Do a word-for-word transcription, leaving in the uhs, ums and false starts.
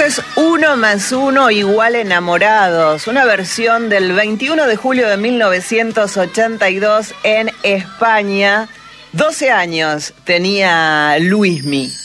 Esto es Uno más Uno igual Enamorados, una versión del veintiuno de julio de mil novecientos ochenta y dos en España. doce años tenía Luismi.